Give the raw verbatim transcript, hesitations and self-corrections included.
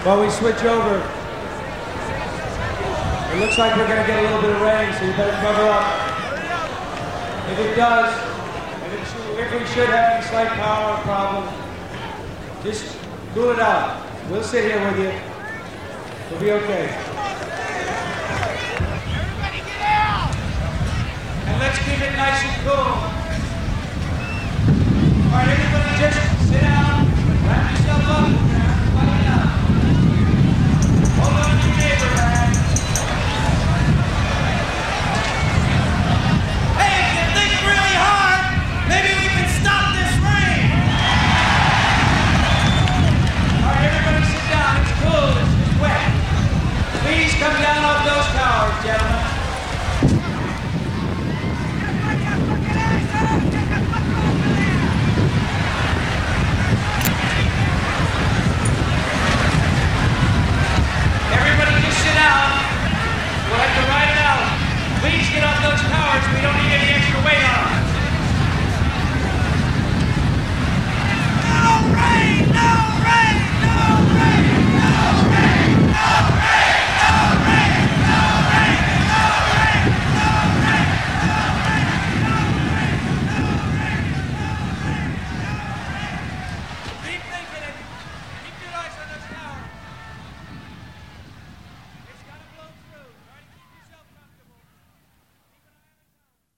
while we switch over. It looks like we're going to get a little bit of rain, so you better cover up. If it does, and it should, if we should have any slight power problem, just cool it out. We'll sit here with you. We'll be okay. Everybody get out! And let's keep it nice and cool.